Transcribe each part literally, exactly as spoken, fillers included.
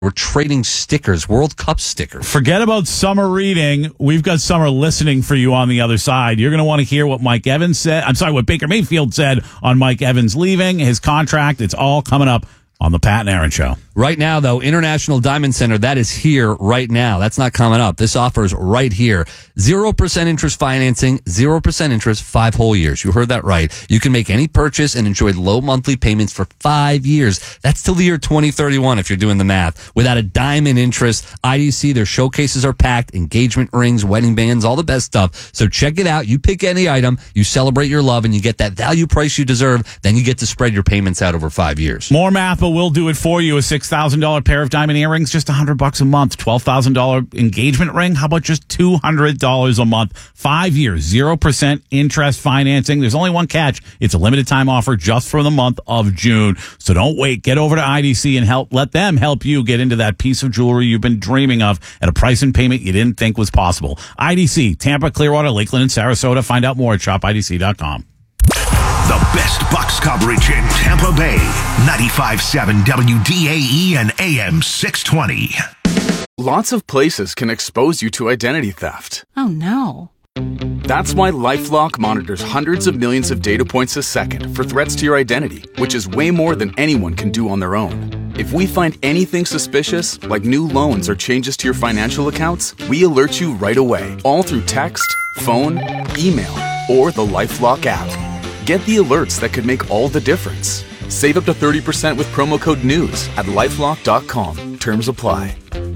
We're trading stickers, World Cup stickers. Forget about summer reading. We've got summer listening for you on the other side. You're going to want to hear what Mike Evans said. I'm sorry, what Baker Mayfield said on Mike Evans leaving, his contract. It's all coming up on the Pat and Aaron Show. Right now, though, International Diamond Center, that is here right now. That's not coming up. This offer is right here. zero percent interest financing, zero percent interest, five whole years. You heard that right. You can make any purchase and enjoy low monthly payments for five years. That's till the year twenty thirty-one if you're doing the math. Without a dime in interest, I D C, their showcases are packed, engagement rings, wedding bands, all the best stuff. So check it out. You pick any item, you celebrate your love, and you get that value price you deserve. Then you get to spread your payments out over five years. More math, but we'll do it for you. A six thousand dollars pair of diamond earrings, just one hundred bucks a month. twelve thousand dollars engagement ring, how about just two hundred dollars a month? Five years, zero percent interest financing. There's only one catch. It's a limited time offer just for the month of June. So don't wait. Get over to I D C and help. Let them help you get into that piece of jewelry you've been dreaming of at a price and payment you didn't think was possible. I D C, Tampa, Clearwater, Lakeland, and Sarasota. Find out more at shop I D C dot com. The best Bucks coverage in Tampa Bay. ninety-five point seven W D A E and A M six twenty. Lots of places can expose you to identity theft. Oh, no. That's why LifeLock monitors hundreds of millions of data points a second for threats to your identity, which is way more than anyone can do on their own. If we find anything suspicious, like new loans or changes to your financial accounts, we alert you right away, all through text, phone, email, or the LifeLock app. Get the alerts that could make all the difference. Save up to thirty percent with promo code NEWS at lifelock dot com. Terms apply.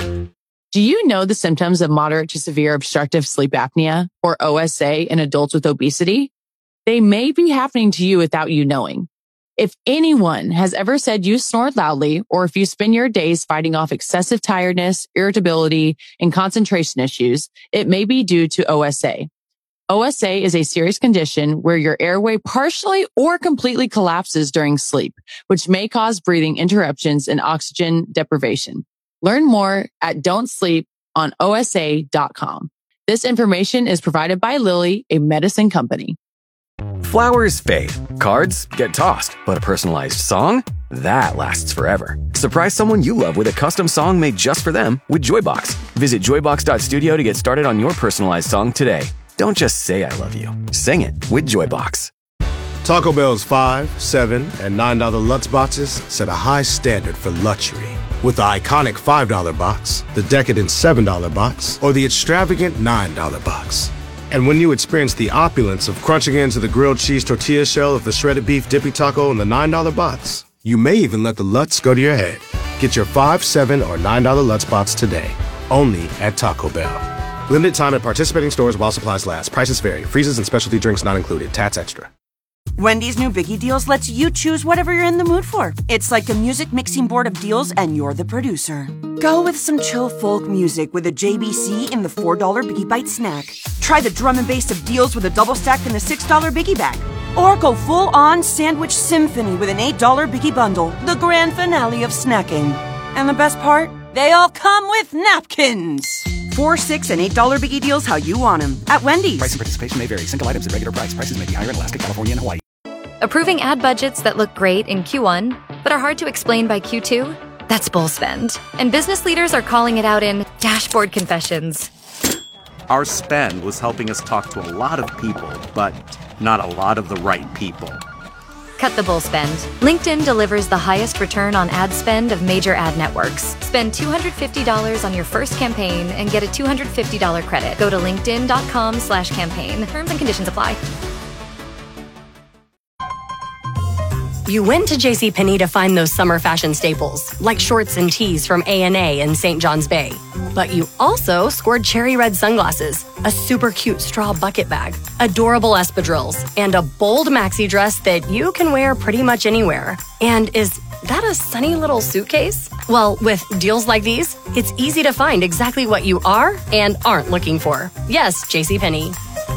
Do you know the symptoms of moderate to severe obstructive sleep apnea, or O S A, in adults with obesity? They may be happening to you without you knowing. If anyone has ever said you snore loudly, or if you spend your days fighting off excessive tiredness, irritability, and concentration issues, it may be due to O S A. O S A is a serious condition where your airway partially or completely collapses during sleep, which may cause breathing interruptions and oxygen deprivation. Learn more at don't sleep on O S A dot com. This information is provided by Lilly, a medicine company. Flowers fade, cards get tossed, but a personalized song? That lasts forever. Surprise someone you love with a custom song made just for them with Joybox. Visit joybox dot studio to get started on your personalized song today. Don't just say I love you. Sing it with Joybox. Taco Bell's five, seven, and nine dollar Lutz boxes set a high standard for luxury. With the iconic five dollar box, the decadent seven dollar box, or the extravagant nine dollar box. And when you experience the opulence of crunching into the grilled cheese tortilla shell of the shredded beef dippy taco in the nine dollar box, you may even let the Lutz go to your head. Get your five, seven, or nine dollar Lutz box today, only at Taco Bell. Limited time at participating stores while supplies last. Prices vary. Freezes and specialty drinks not included. Tats extra. Wendy's new Biggie Deals lets you choose whatever you're in the mood for. It's like a music mixing board of deals, and you're the producer. Go with some chill folk music with a J B C in the four dollar Biggie Bite snack. Try the drum and bass of deals with a double stack in the six dollar Biggie Bag. Or go full-on sandwich symphony with an eight dollar Biggie Bundle, the grand finale of snacking. And the best part? They all come with napkins. Four, six, and eight dollar Biggie Deals how you want them at Wendy's. Price and participation may vary. Single items at regular price. Prices may be higher in Alaska, California, and Hawaii. Approving ad budgets that look great in Q one, but are hard to explain by Q two? That's bull spend. And business leaders are calling it out in dashboard confessions. Our spend was helping us talk to a lot of people, but not a lot of the right people. Cut the bull spend. LinkedIn delivers the highest return on ad spend of major ad networks. Spend two hundred fifty dollars on your first campaign and get a two hundred fifty dollars credit. Go to linkedin.com slash campaign. Terms and conditions apply. You went to JCPenney to find those summer fashion staples, like shorts and tees from A and A and Saint John's Bay. But you also scored cherry red sunglasses, a super cute straw bucket bag, adorable espadrilles, and a bold maxi dress that you can wear pretty much anywhere. And is that a sunny little suitcase? Well, with deals like these, it's easy to find exactly what you are and aren't looking for. Yes, JCPenney.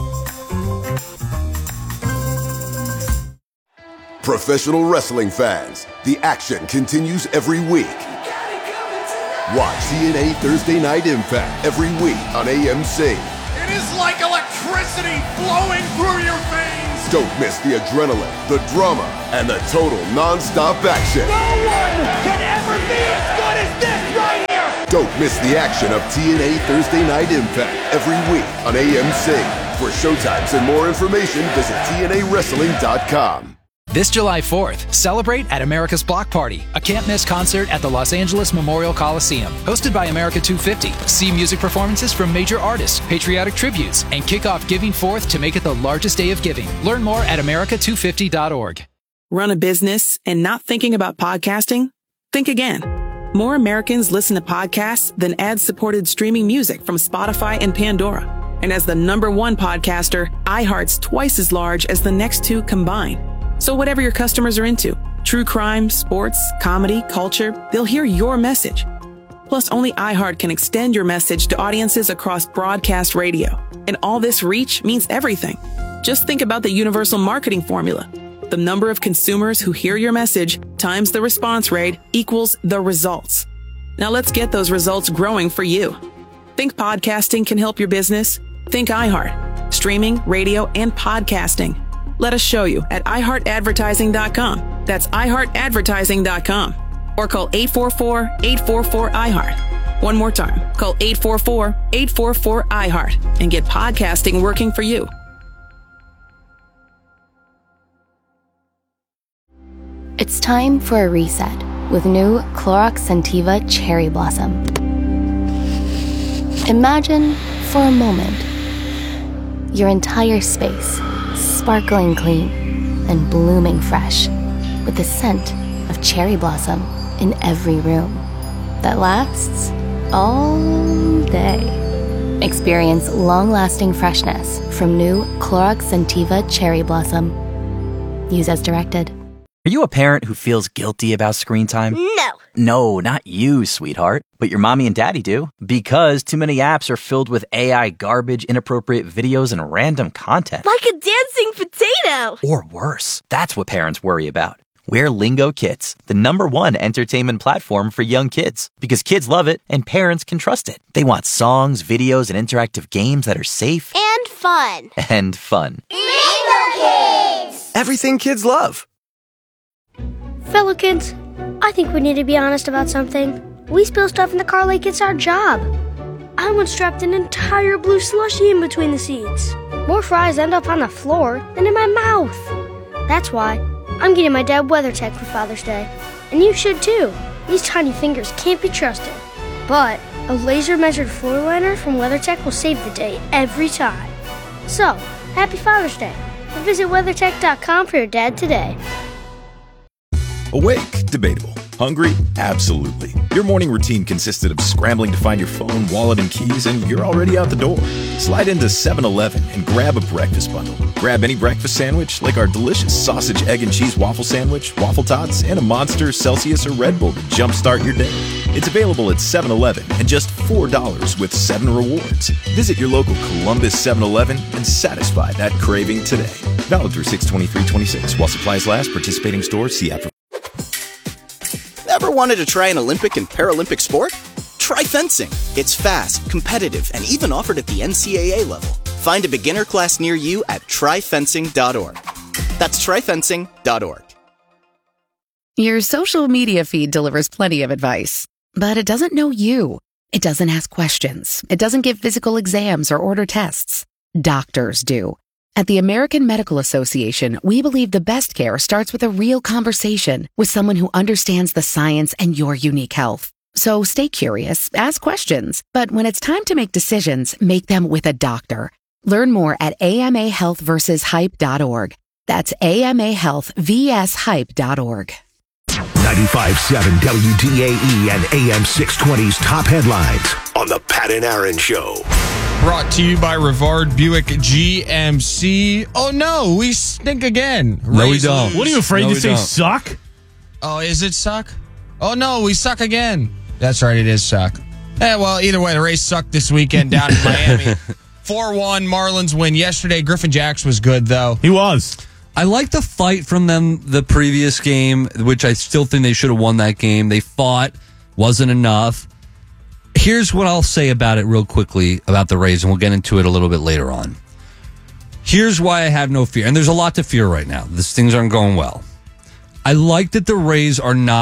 Professional wrestling fans, the action continues every week. Watch T N A Thursday Night Impact every week on A M C. It is like electricity flowing through your veins. Don't miss the adrenaline, the drama, and the total non-stop action. No one can ever be as good as this right Don't miss the action of T N A Thursday Night Impact every week on A M Sync. For showtimes and more information, visit T N A wrestling dot com. This July fourth, celebrate at America's Block Party, a can't-miss concert at the Los Angeles Memorial Coliseum. Hosted by America two fifty, see music performances from major artists, patriotic tributes, and kick off Giving Fourth to make it the largest day of giving. Learn more at America two fifty dot org. Run a business and not thinking about podcasting? Think again. More Americans listen to podcasts than ad-supported streaming music from Spotify and Pandora. And as the number one podcaster, iHeart's twice as large as the next two combined. So whatever your customers are into, true crime, sports, comedy, culture, they'll hear your message. Plus, only iHeart can extend your message to audiences across broadcast radio. And all this reach means everything. Just think about the universal marketing formula. The number of consumers who hear your message times the response rate equals the results. Now let's get those results growing for you. Think podcasting can help your business? Think iHeart. Streaming, radio, and podcasting. Let us show you at i heart advertising dot com. That's i heart advertising dot com. Or call eight four four, eight four four, I heart. One more time. Call eight four four, eight four four, I heart and get podcasting working for you. It's time for a reset with new Clorox Scentiva Cherry Blossom. Imagine, for a moment, your entire space sparkling clean and blooming fresh with the scent of cherry blossom in every room that lasts all day. Experience long-lasting freshness from new Clorox Scentiva Cherry Blossom. Use as directed. Are you a parent who feels guilty about screen time? No. No, not you, sweetheart. But your mommy and daddy do. Because too many apps are filled with A I garbage, inappropriate videos, and random content. Like a dancing potato. Or worse. That's what parents worry about. We're Lingo Kids, the number one entertainment platform for young kids. Because kids love it and parents can trust it. They want songs, videos, and interactive games that are safe. And fun. And fun. Lingo Kids! Everything kids love. Fellow kids, I think we need to be honest about something. We spill stuff in the car like it's our job. I once strapped an entire blue slushie in between the seats. More fries end up on the floor than in my mouth. That's why I'm getting my dad WeatherTech for Father's Day. And you should too. These tiny fingers can't be trusted. But a laser-measured floor liner from WeatherTech will save the day every time. So, happy Father's Day. And visit weathertech dot com for your dad today. Awake? Debatable. Hungry? Absolutely. Your morning routine consisted of scrambling to find your phone, wallet, and keys, and you're already out the door. Slide into seven eleven and grab a breakfast bundle. Grab any breakfast sandwich, like our delicious sausage, egg, and cheese waffle sandwich, waffle tots, and a Monster, Celsius, or Red Bull to jumpstart your day. It's available at seven eleven and just four dollars with seven rewards. Visit your local Columbus seven eleven and satisfy that craving today. Valid through six twenty-three twenty-six. While supplies last, participating stores, see app for... Ever wanted to try an Olympic and Paralympic sport? Try fencing. It's fast, competitive, and even offered at the N C double A level. Find a beginner class near you at try fencing dot org. That's try fencing dot org. Your social media feed delivers plenty of advice, but it doesn't know you. It doesn't ask questions. It doesn't give physical exams or order tests. Doctors do. At the American Medical Association, we believe the best care starts with a real conversation with someone who understands the science and your unique health. So stay curious, ask questions, but when it's time to make decisions, make them with a doctor. Learn more at A M A health versus hype dot org. That's A M A health versus hype dot org. ninety-five point seven W D A E and A M six twenty's top headlines on the Pat and Aaron Show. Brought to you by Rivard Buick G M C. Oh no, we stink again. No, we Raise don't. lose. What are you afraid No, to we say don't. suck? Oh, is it suck? Oh no, we suck again. That's right, it is suck. Eh, well, either way, the Rays sucked this weekend down in Miami. four one, Marlins win yesterday. Griffin Jacks was good, though. He was. I like the fight from them the previous game, which I still think they should have won that game. They fought, wasn't enough. Here's what I'll say about it real quickly about the Rays, and we'll get into it a little bit later on. Here's why I have no fear. And there's a lot to fear right now. These things aren't going well. I like that the Rays are not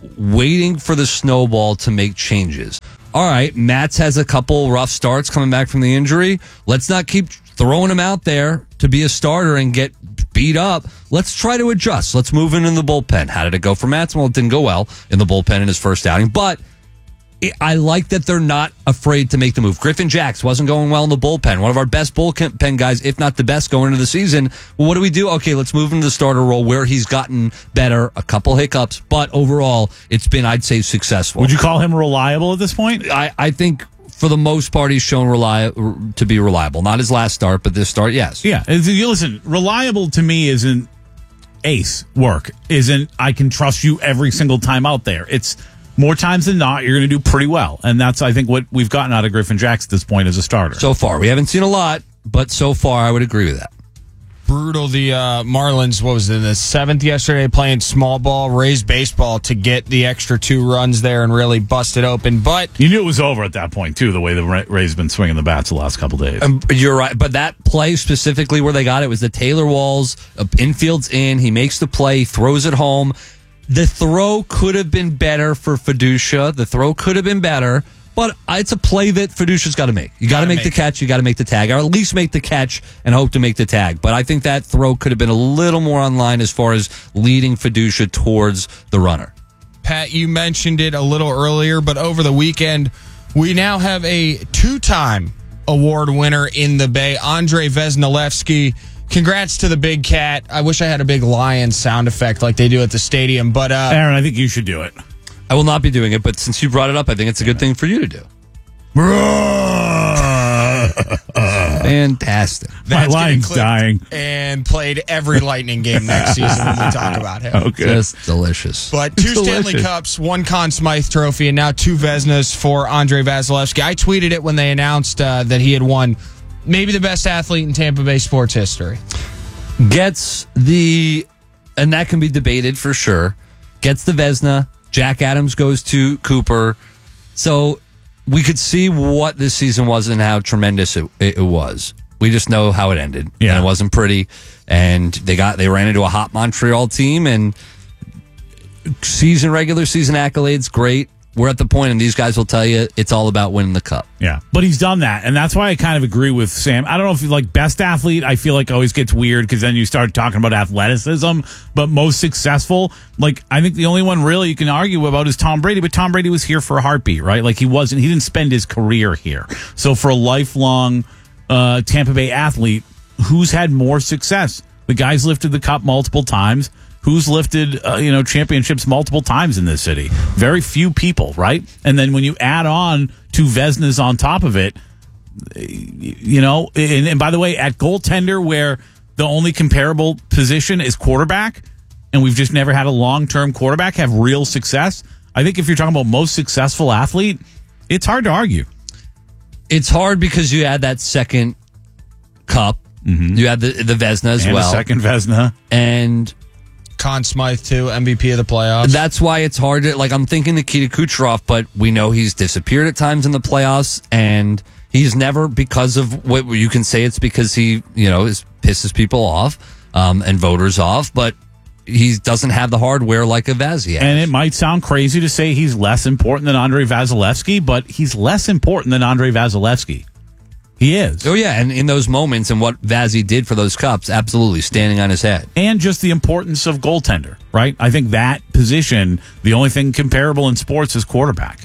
waiting for the snowball to make changes. All right, Mats has a couple rough starts coming back from the injury. Let's not keep throwing him out there to be a starter and get beat up. Let's try to adjust. Let's move in in the bullpen. How did it go for Mats? Well, it didn't go well in the bullpen in his first outing, but I like that they're not afraid to make the move. Griffin Jacks wasn't going well in the bullpen. One of our best bullpen guys, if not the best, going into the season. Well, what do we do? Okay, let's move him to the starter role where he's gotten better. A couple hiccups, but overall, it's been, I'd say, successful. Would you call him reliable at this point? I, I think for the most part, he's shown reli- to be reliable. Not his last start, but this start, yes. Yeah, you listen, reliable to me isn't ace work. Isn't I can trust you every single time out there. It's more times than not, you're going to do pretty well. And that's, I think, what we've gotten out of Griffin Jacks at this point as a starter. So far. We haven't seen a lot, but so far, I would agree with that. Brutal. The uh, Marlins, what was it, in the seventh yesterday, playing small ball, raised baseball to get the extra two runs there and really bust it open. But you knew it was over at that point, too, the way the Rays been swinging the bats the last couple days. Um, you're right. But that play specifically where they got it was the Taylor Walls, uh, infield's in, he makes the play, throws it home. The throw could have been better for Fiducia. The throw could have been better, but it's a play that Fiducia's got to make. You got to make, make the catch, you got to make the tag, or at least make the catch and hope to make the tag. But I think that throw could have been a little more online as far as leading Fiducia towards the runner. Pat, you mentioned it a little earlier, but over the weekend, we now have a two-time award winner in the Bay, Andrei Vasilevskiy. Congrats to the big cat. I wish I had a big lion sound effect like they do at the stadium. But uh, Aaron, I think you should do it. I will not be doing it, but since you brought it up, I think it's a good thing for you to do. Fantastic. My lion's dying. And played every Lightning game next season when we talk about him. Okay. Just delicious. But two Delicious. Stanley Cups, one Conn Smythe Trophy, and now two Vezinas for Andrei Vasilevskiy. I tweeted it when they announced uh, that he had won maybe the best athlete in Tampa Bay sports history. Gets the, and that can be debated for sure, gets the Vezina. Jack Adams goes to Cooper. So we could see what this season was and how tremendous it, it was. We just know how it ended. Yeah. And it wasn't pretty. And they got they ran into a hot Montreal team, and season, regular season accolades, great. We're at the point, and these guys will tell you it's all about winning the cup. Yeah, but he's done that, and that's why I kind of agree with Sam. I don't know if you like best athlete. I feel like always gets weird because then you start talking about athleticism. But most successful, like I think the only one really you can argue about is Tom Brady. But Tom Brady was here for a heartbeat, right? Like he wasn't. He didn't spend his career here. So for a lifelong uh, Tampa Bay athlete, who's had more success? The guy's lifted the cup multiple times. Who's lifted, uh, you know, championships multiple times in this city? Very few people, right? And then when you add on two Vezinas on top of it, you know, and, and by the way, at goaltender, where the only comparable position is quarterback, and we've just never had a long-term quarterback have real success, I think if you're talking about most successful athlete, it's hard to argue. It's hard because you add that second cup. Mm-hmm. You add the, the Vezina as and well. And second Vezina. And Conn Smythe, too, M V P of the playoffs. That's why it's hard to, like, I'm thinking Nikita Kucherov, but we know he's disappeared at times in the playoffs, and he's never, because of what you can say it's because he, you know, is, pisses people off um, and voters off, but he doesn't have the hardware like a Vazzy has. And it might sound crazy to say he's less important than Andrei Vasilevskiy, but he's less important than Andrei Vasilevskiy. He is. Oh, yeah, and in those moments and what Vazzy did for those cups, absolutely, standing on his head. And just the importance of goaltender, right? I think that position, the only thing comparable in sports is quarterback.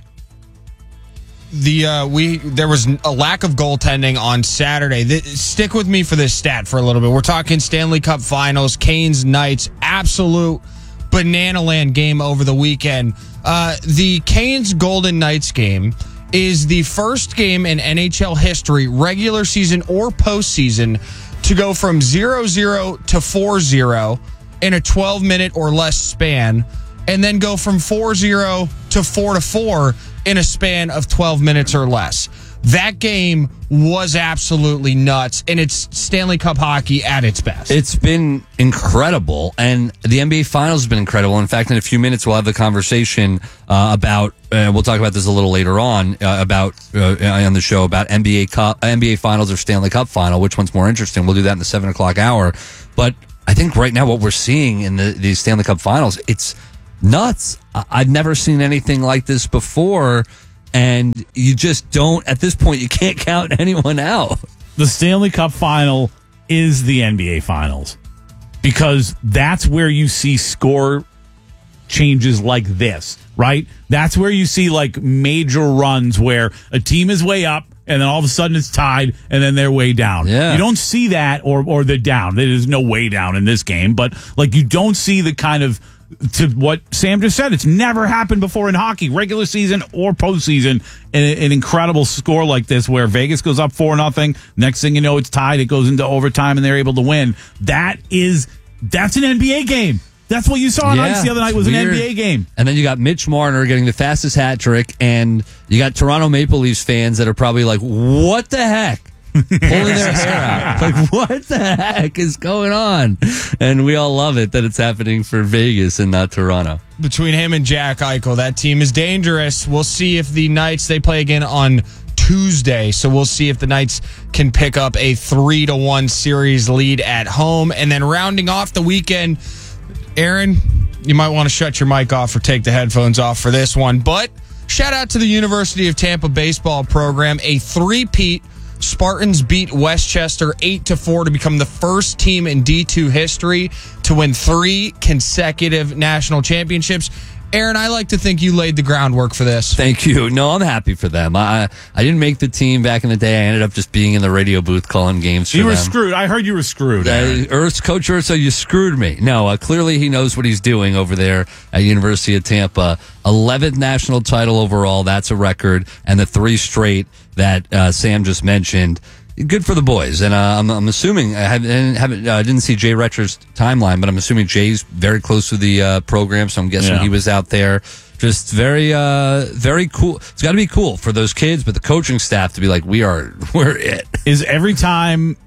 The uh, we there was a lack of goaltending on Saturday. The, stick with me for this stat for a little bit. We're talking Stanley Cup Finals, Canes Knights, absolute banana land game over the weekend. Uh, the Canes Golden Knights game is the first game in N H L history, regular season or postseason, to go from zero zero to four zero in a twelve minute or less span, and then go from four zero to four to four in a span of twelve minutes or less. That game was absolutely nuts, and it's Stanley Cup hockey at its best. It's been incredible, and the N B A Finals has been incredible. In fact, in a few minutes, we'll have the conversation uh, about, uh, we'll talk about this a little later on, uh, about uh, on the show, about N B A Cup, N B A Finals or Stanley Cup Final, which one's more interesting. We'll do that in the seven o'clock hour. But I think right now what we're seeing in the, the Stanley Cup Finals, it's nuts. I- I've never seen anything like this before, and you just don't, at this point, you can't count anyone out. The Stanley Cup Final is the N B A Finals because that's where you see score changes like this, right? That's where you see like major runs where a team is way up and then all of a sudden it's tied and then they're way down. Yeah. You don't see that or or they're down. There's no way down in this game, but like you don't see the kind of, to what Sam just said, it's never happened before in hockey, regular season or postseason, an, an incredible score like this where Vegas goes up four nothing. Next thing you know, it's tied. It goes into overtime and they're able to win. That is, that's an N B A game. That's what you saw on Yeah, ice the other night it's was weird. an N B A game. And then you got Mitch Marner getting the fastest hat trick, and you got Toronto Maple Leafs fans that are probably like, what the heck? Pulling their hair out. Like, what the heck is going on? And we all love it that it's happening for Vegas and not Toronto. Between him and Jack Eichel, that team is dangerous. We'll see if the Knights, they play again on Tuesday, so we'll see if the Knights can pick up a three to one series lead at home. And then rounding off the weekend, Aaron, you might want to shut your mic off or take the headphones off for this one, but shout out to the University of Tampa baseball program. A three-peat. Spartans beat Westchester eight to four to become the first team in D two history to win three consecutive national championships. Aaron, I like to think you laid the groundwork for this. Thank you. No, I'm happy for them. I I didn't make the team back in the day. I ended up just being in the radio booth calling games for You were them. screwed. I heard you were screwed. Uh, Urs, Coach Urso, you screwed me. No, uh, clearly he knows what he's doing over there at University of Tampa. eleventh national title overall. That's a record. And the three straight that uh, Sam just mentioned. Good for the boys. And uh, I'm, I'm assuming, I haven't, haven't, uh, didn't see Jay Retcher's timeline, but I'm assuming Jay's very close to the uh, program, so I'm guessing Yeah. he was out there. Just very, uh, very cool. It's got to be cool for those kids, but the coaching staff to be like, we are, we're it. Is every time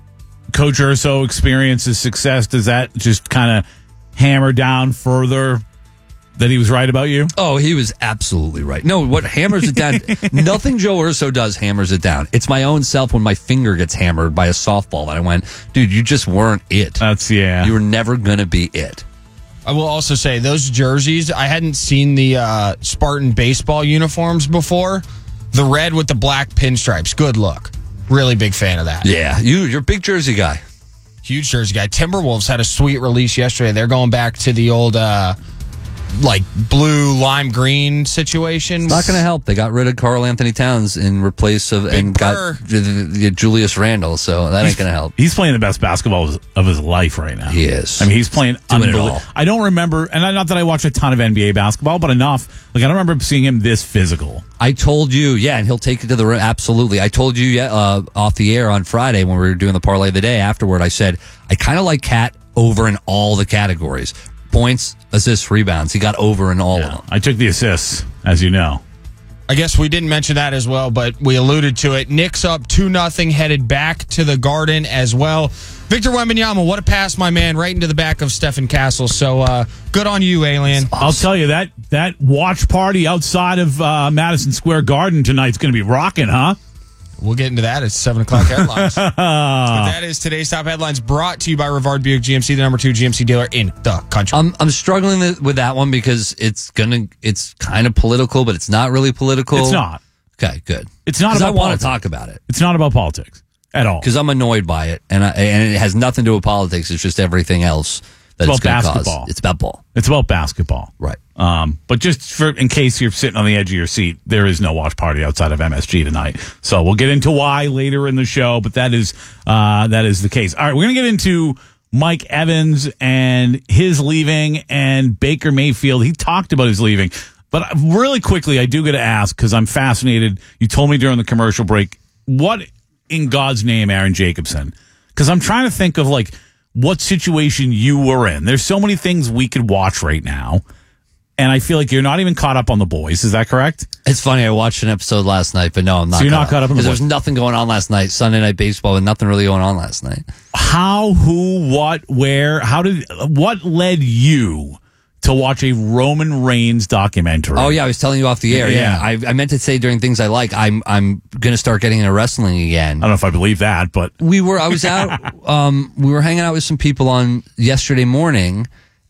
Coach Urso experiences success, does that just kind of hammer down further that he was right about you? Oh, he was absolutely right. No, what hammers it down, nothing Joe Urso does hammers it down. It's my own self when my finger gets hammered by a softball that I went, dude, you just weren't it. That's, yeah. You were never going to be it. I will also say, those jerseys, I hadn't seen the uh, Spartan baseball uniforms before. The red with the black pinstripes. Good look. Really big fan of that. Yeah, you, you're a big jersey guy. Huge jersey guy. Timberwolves had a sweet release yesterday. They're going back to the old, uh, like, blue, lime green situation. It's not going to help. They got rid of Karl Anthony Towns in replace of, and Burr. got J- Julius Randle, so that ain't going to help. He's playing the best basketball of his, of his life right now. He is. I mean, he's playing Doing it unbelievable. all. I don't remember, and not that I watch a ton of N B A basketball, but enough. Like, I don't remember seeing him this physical. I told you, yeah, and he'll take it to the rim. Absolutely. I told you yeah, uh, off the air on Friday when we were doing the parlay of the day afterward, I said, I kind of like Cat over in all the categories. Points, assists, rebounds. He got over in all Yeah. of them. I took the assists, as you know. I guess we didn't mention that as well, but we alluded to it. Knicks up two nothing, headed back to the Garden as well. Victor Wembanyama, what a pass, my man, right into the back of Stephen Castle. So uh, good on you, Alien. I'll tell you, that that watch party outside of uh, Madison Square Garden tonight's going to be rocking, huh? We'll get into that at seven o'clock headlines. But that is today's top headlines, brought to you by Rivard Buick G M C, the number two G M C dealer in the country. I'm I'm struggling th- with that one because it's gonna it's kind of political, but it's not really political. It's not. Okay, good. It's not 'Cause about I want politics. to talk about it. It's not about politics at all. Because I'm annoyed by it, and I, and it has nothing to do with politics. It's just everything else that It's it's, about going to basketball. cause. It's about ball. It's about basketball. Right. Um, but just for in case you're sitting on the edge of your seat, there is no watch party outside of M S G tonight. So we'll get into why later in the show, but that is uh, that is the case. All right, we're gonna get into Mike Evans and his leaving and Baker Mayfield. He talked about his leaving, but really quickly, I do got to ask because I'm fascinated. You told me during the commercial break, what in God's name, Aaron Jacobson? Because I'm trying to think of like what situation you were in. There's so many things we could watch right now. And I feel like you're not even caught up on The Boys. Is that correct? It's funny. I watched an episode last night, but no, I'm not. So you're not caught up on The because Boys? there's nothing going on last night. Sunday Night Baseball, and nothing really going on last night. How, who, what, where, how did, what led you to watch a Roman Reigns documentary? Oh yeah, I was telling you off the air. Yeah, Yeah. I, I meant to say during things I like, I'm I'm gonna start getting into wrestling again. I don't know if I believe that, but we were. I was out. um, we were hanging out with some people on yesterday morning.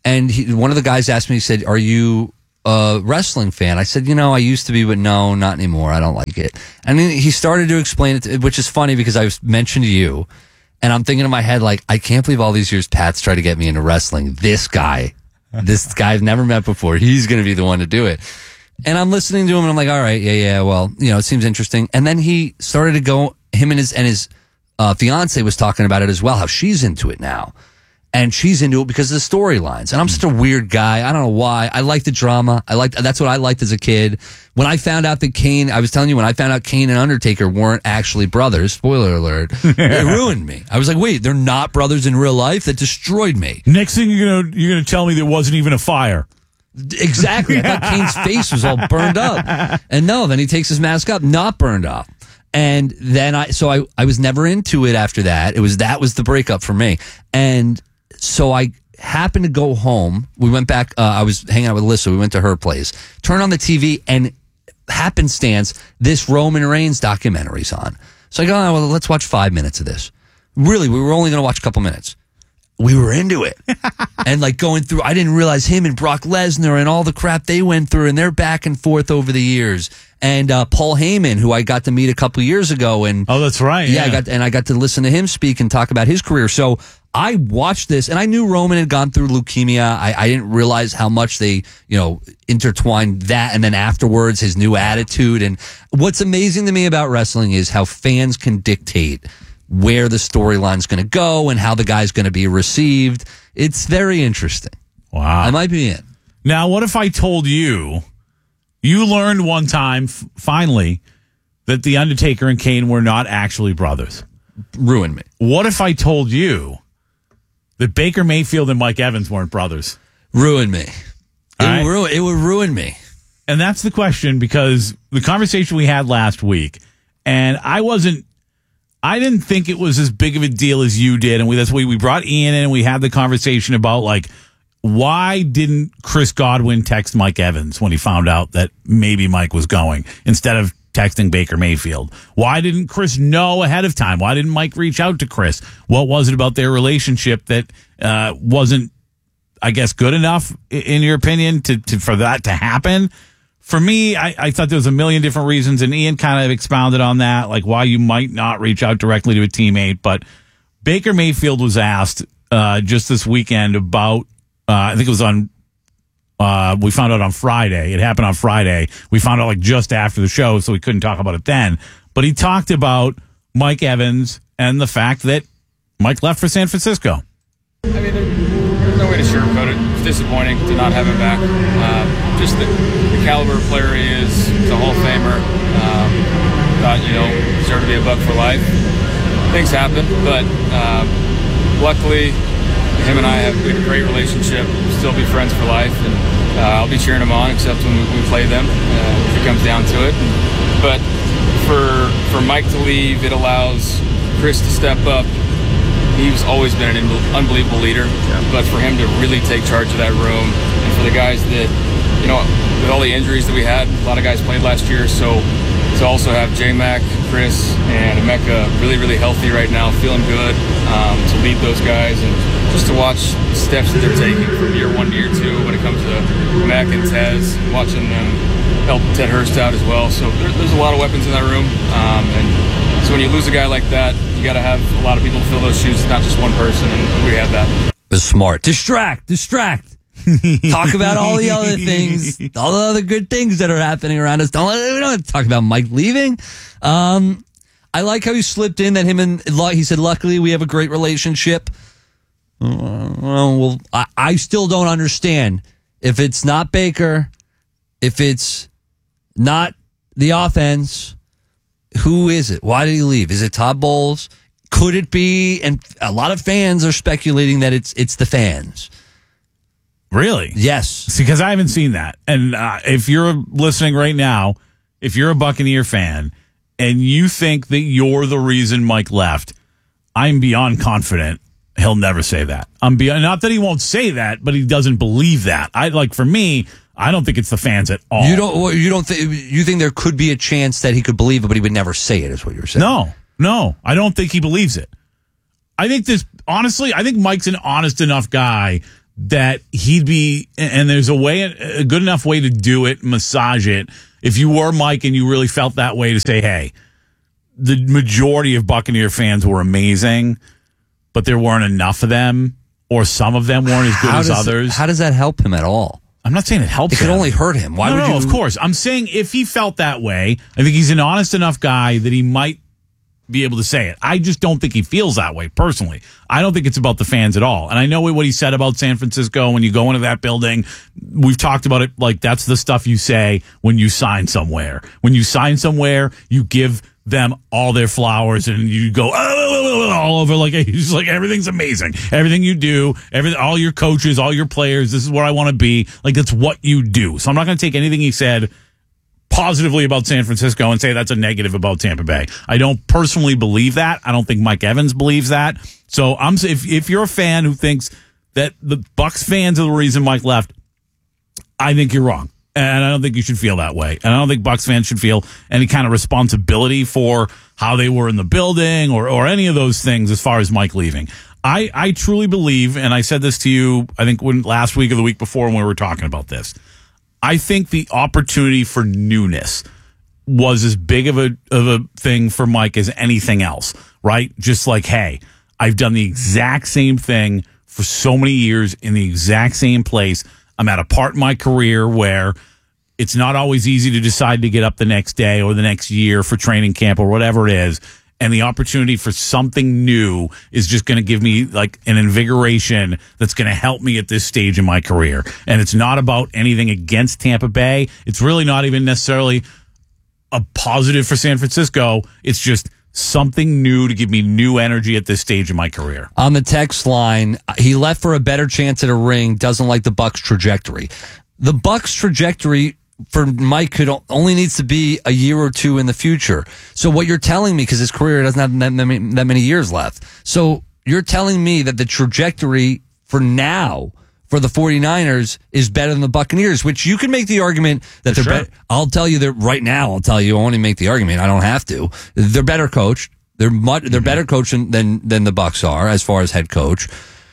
and he, one of the guys asked me, he said, "Are you a wrestling fan?" I said, "You know, I used to be, but no, not anymore. I don't like it." And then he started to explain it, to, which is funny because I was mentioned to you, and I'm thinking in my head, like, I can't believe all these years Pat's tried to get me into wrestling. This guy, this guy I've never met before, he's going to be the one to do it. And I'm listening to him, and I'm like, all right, yeah, yeah, well, you know, it seems interesting. And then he started to go, him and his and his uh, fiance was talking about it as well, how she's into it now. And she's into it because of the storylines. And I'm such a weird guy. I don't know why. I like the drama. I like that's what I liked as a kid. When I found out that Kane, I was telling you, when I found out Kane and Undertaker weren't actually brothers, spoiler alert, it ruined me. I was like, wait, they're not brothers in real life? That destroyed me. Next thing you're gonna you're gonna tell me there wasn't even a fire. Exactly. I thought Kane's face was all burned up. And no, then he takes his mask up, not burned up. And then I, so I, I was never into it after that. It was, that was the breakup for me. And so I happened to go home. We went back, uh, I was hanging out with Alyssa. We went to her place, turned on the T V, and happenstance, this Roman Reigns documentary's on. So I go, oh, well, let's watch five minutes of this. Really, we were only going to watch a couple minutes. We were into it. And like going through, I didn't realize him and Brock Lesnar and all the crap they went through and their back and forth over the years. And uh, Paul Heyman, who I got to meet a couple years ago. And oh, that's right. Yeah, yeah. I got and I got to listen to him speak and talk about his career. So I watched this, and I knew Roman had gone through leukemia. I, I didn't realize how much they, you know, intertwined that, and then afterwards his new attitude. And what's amazing to me about wrestling is how fans can dictate where the storyline's going to go and how the guy's going to be received. It's very interesting. Wow. I might be in. Now, what if I told you, you learned one time, f- finally, that The Undertaker and Kane were not actually brothers? Ruin me. What if I told you that Baker Mayfield and Mike Evans weren't brothers? Ruin me. It, right? would ruin, it would ruin me. And that's the question, because the conversation we had last week, and I wasn't, I didn't think it was as big of a deal as you did. And we, that's why we brought Ian in and we had the conversation about, like, why didn't Chris Godwin text Mike Evans when he found out that maybe Mike was going instead of texting Baker Mayfield? Why didn't Chris know ahead of time? Why didn't Mike reach out to Chris? What was it about their relationship that uh, wasn't, I guess, good enough, in your opinion, to, to for that to happen? For me, I, I thought there was a million different reasons, and Ian kind of expounded on that, like why you might not reach out directly to a teammate. But Baker Mayfield was asked uh, just this weekend about, uh, I think it was on, uh, we found out on Friday. It happened on Friday. We found out like just after the show, so we couldn't talk about it then. But he talked about Mike Evans and the fact that Mike left for San Francisco. I mean, there, there's no way to sugarcoat it. It's disappointing to not have him back. Uh, just the, the caliber of player he is, he's a Hall of Famer. Um, thought, you know, deserved to be a Buck for life. Things happen, but uh, luckily, him and I have, we have a great relationship. We'll still be friends for life, and uh, I'll be cheering him on, except when we, we play them, uh, if it comes down to it. But for for Mike to leave, it allows Chris to step up. He's always been an unbelievable leader, yeah. But for him to really take charge of that room, and for the guys that, you know, with all the injuries that we had, a lot of guys played last year, so to also have J-Mac, Chris, and Emeka really, really healthy right now, feeling good, um, to lead those guys, and just to watch the steps that they're taking from year one to year two when it comes to Mac and Tez, watching them help Ted Hurst out as well. So there, there's a lot of weapons in that room, um, and so when you lose a guy like that, you got to have a lot of people to fill those shoes, not just one person, and we have that. It was smart. Distract, distract. Talk about all the other things, all the other good things that are happening around us. Don't, we don't have to talk about Mike leaving. Um, I like how he slipped in that him and he said, luckily we have a great relationship. Uh, well, I, I still don't understand if it's not Baker, if it's not the offense, who is it? Why did he leave? Is it Todd Bowles? Could it be? And a lot of fans are speculating that it's it's the fans. Really? Yes. Because I haven't seen that. And uh, if you're listening right now, if you're a Buccaneer fan and you think that you're the reason Mike left, I'm beyond confident he'll never say that. I'm beyond, not that he won't say that, but he doesn't believe that. I like for me, I don't think it's the fans at all. You don't. You don't think. You think there could be a chance that he could believe it, but he would never say it. Is what you're saying? No, no, I don't think he believes it. I think this. Honestly, I think Mike's an honest enough guy that he'd be, and there's a way, a good enough way to do it, massage it. If you were Mike and you really felt that way, to say, hey, the majority of Buccaneer fans were amazing, but there weren't enough of them, or some of them weren't as good How as does it- others. how does that help him at all? I'm not saying it helps It could him. only hurt him. Why no, would no, you? of course. I'm saying if he felt that way, I think he's an honest enough guy that he might be able to say it. I just don't think he feels that way personally. I don't think it's about the fans at all. And I know what he said about San Francisco. When you go into that building, we've talked about it. Like, that's the stuff you say when you sign somewhere. When you sign somewhere, you give them all their flowers and you go oh, all over like it's like everything's amazing. Everything you do, everything, all your coaches, all your players. This is where I want to be. Like, that's what you do. So I'm not going to take anything he said positively about San Francisco and say that's a negative about Tampa Bay. I don't personally believe that. I don't think Mike Evans believes that. So I'm if if you're a fan who thinks that the Bucs fans are the reason Mike left, I think you're wrong. And I don't think you should feel that way. And I don't think Bucs fans should feel any kind of responsibility for how they were in the building or, or any of those things as far as Mike leaving. I, I truly believe, and I said this to you, I think when last week or the week before when we were talking about this, I think the opportunity for newness was as big of a of a thing for Mike as anything else, right? Just like, hey, I've done the exact same thing for so many years in the exact same place. I'm at a part in my career where it's not always easy to decide to get up the next day or the next year for training camp or whatever it is. And the opportunity for something new is just going to give me like an invigoration that's going to help me at this stage in my career. And it's not about anything against Tampa Bay. It's really not even necessarily a positive for San Francisco. It's just something new to give me new energy at this stage in my career. On the text line, he left for a better chance at a ring, doesn't like the Bucs trajectory. The Bucs trajectory for Mike could only needs to be a year or two in the future. So what you're telling me, because his career doesn't have that many, that many years left. So you're telling me that the trajectory for now for the 49ers is better than the Buccaneers, which you can make the argument that For they're sure. better. I'll tell you that right now. I'll tell you, I only make the argument. I don't have to. They're better coached. They're much, they're Mm-hmm. better coached than, than than the Bucs are as far as head coach.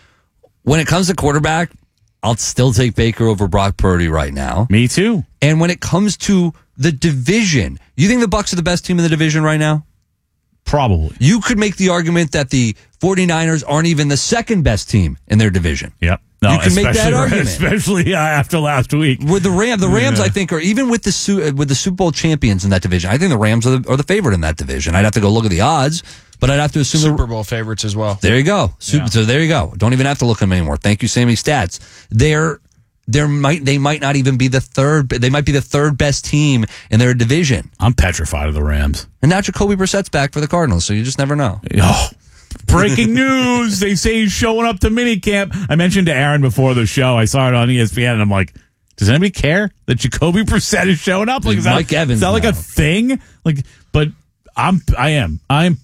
When it comes to quarterback, I'll still take Baker over Brock Purdy right now. Me too. And when it comes to the division, you think the Bucs are the best team in the division right now? Probably. You could make the argument that the 49ers aren't even the second best team in their division. Yep. No, you can make that especially- argument, especially uh, after last week. With the Rams, the Rams, Yeah. I think, are even with the Su- with the Super Bowl champions in that division. I think the Rams are the, are the favorite in that division. I'd have to go look at the odds, but I'd have to assume Super Bowl favorites as well. There you go. Super, Yeah. So there you go. Don't even have to look at them anymore. Thank you, Sammy Stats. They're There might they might not even be the third. They might be the third best team in their division. I'm petrified of the Rams. And now Jacoby Brissett's back for the Cardinals, so you just never know. Oh, breaking news! They say he's showing up to minicamp. I mentioned to Aaron before the show. I saw it on E S P N, and I'm like, does anybody care that Jacoby Brissett is showing up? Like, is that, Mike Evans is that like now. a thing? Like, but I'm I am I'm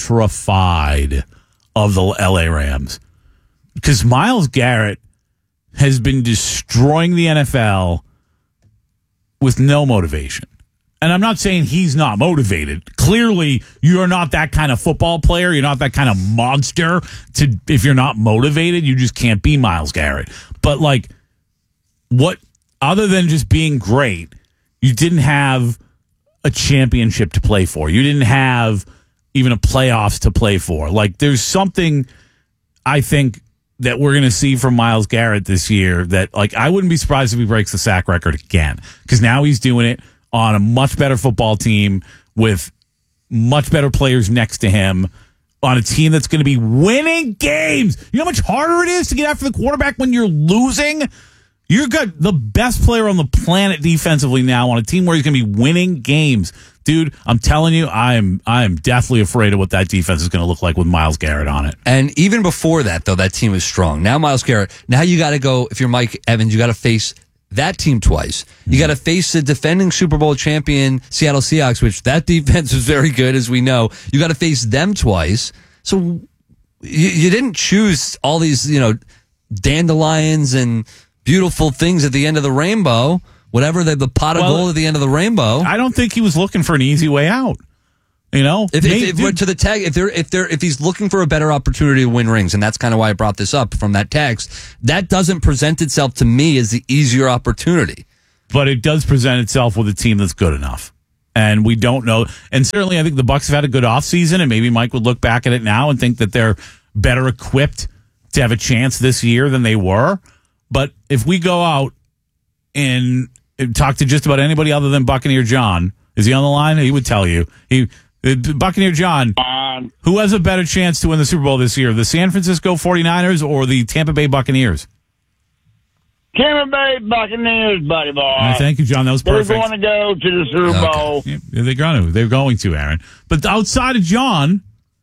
petrified of the L A Rams because Myles Garrett has been destroying the N F L with no motivation. And I'm not saying he's not motivated. Clearly, you're not that kind of football player. You're not that kind of monster. To if you're not motivated, you just can't be Myles Garrett. But like, what other than just being great, you didn't have a championship to play for. You didn't have even a playoffs to play for. Like, there's something I think that we're going to see from Myles Garrett this year that, like, I wouldn't be surprised if he breaks the sack record again, because now he's doing it on a much better football team with much better players next to him on a team that's going to be winning games. You know how much harder it is to get after the quarterback when you're losing? You've got the best player on the planet defensively now on a team where he's going to be winning games. Dude, I'm telling you, I'm I'm deathly afraid of what that defense is going to look like with Myles Garrett on it. And even before that, though, that team was strong. Now Myles Garrett, now you got to go, if you're Mike Evans, you got to face that team twice. You got to face the defending Super Bowl champion Seattle Seahawks, which that defense is very good, as we know. You got to face them twice. So you, you didn't choose all these, you know, dandelions and beautiful things at the end of the rainbow. Whatever the, the pot of Well, gold at the end of the rainbow. I don't think he was looking for an easy way out. You know, if, maybe, if, if to the tag, if they're if they're if he's looking for a better opportunity to win rings, and that's kind of why I brought this up from that text, that doesn't present itself to me as the easier opportunity. But it does present itself with a team that's good enough. And we don't know. And certainly I think the Bucs have had a good offseason, and maybe Mike would look back at it now and think that they're better equipped to have a chance this year than they were. But if we go out and talk to just about anybody other than Buccaneer John, is he on the line? He would tell you. He Buccaneer John, who has a better chance to win the Super Bowl this year, the San Francisco forty-niners or the Tampa Bay Buccaneers? Tampa Bay Buccaneers, buddy boy. Right, thank you, John. That was perfect. They're going to go to the Super Bowl. Okay. Yeah, they're going to. They're going to, Aaron. But outside of John,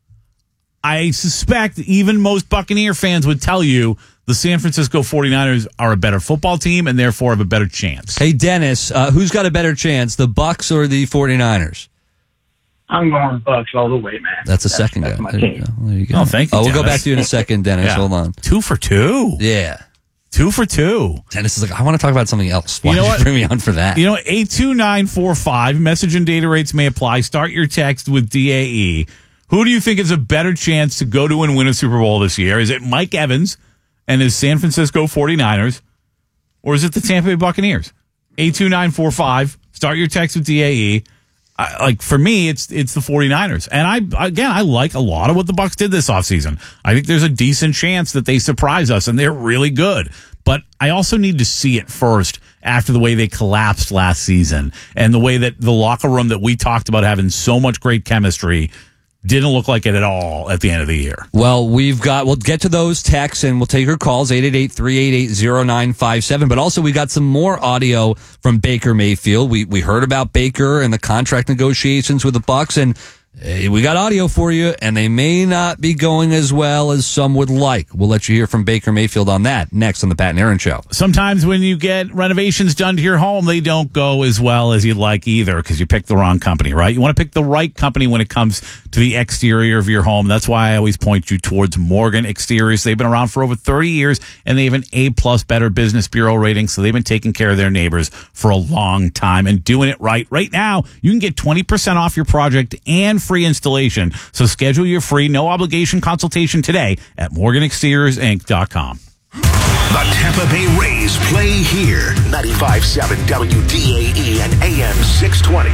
I suspect even most Buccaneer fans would tell you the San Francisco forty-niners are a better football team and therefore have a better chance. Hey, Dennis, uh, who's got a better chance, the Bucs or the forty-niners? I'm going Bucs all the way, man. That's a that's, second that's guy. My there, team. You go. there you go. Oh, thank you, Oh, we'll Dennis. go back to you in a second, Dennis. Yeah. Hold on. Two for two. Yeah. Two for two. Dennis is like, I want to talk about something else. Why you know did what? you bring me on for that? You know, eight two nine four five, message and data rates may apply. Start your text with D A E. Who do you think has a better chance to go to and win a Super Bowl this year? Is it Mike Evans and his San Francisco forty-niners, or is it the Tampa Bay Buccaneers? eight two nine four five, start your text with D A E. I, like, for me, it's it's the forty-niners. And, I again, I like a lot of what the Bucs did this offseason. I think there's a decent chance that they surprise us, and they're really good. But I also need to see it first after the way they collapsed last season and the way that the locker room that we talked about having so much great chemistry didn't look like it at all at the end of the year. Well, we've got, we'll get to those texts and we'll take your calls, eight eight eight, three eight eight, zero nine five seven. But also we got some more audio from Baker Mayfield. We, we heard about Baker and the contract negotiations with the Bucs, and uh, we got audio for you, and they may not be going as well as some would like. We'll let you hear from Baker Mayfield on that next on the Pat and Aaron Show. Sometimes when you get renovations done to your home, they don't go as well as you'd like either because you picked the wrong company, right? You want to pick the right company when it comes to the exterior of your home. That's why I always point you towards Morgan Exteriors. They've been around for over thirty years, and they have an A-plus Better Business Bureau rating, so they've been taking care of their neighbors for a long time and doing it right. Right now, you can get twenty percent off your project and free installation. So schedule your free, no-obligation consultation today at morgan exteriors inc dot com. The Tampa Bay Rays play here. ninety-five point seven W D A E and A M six twenty.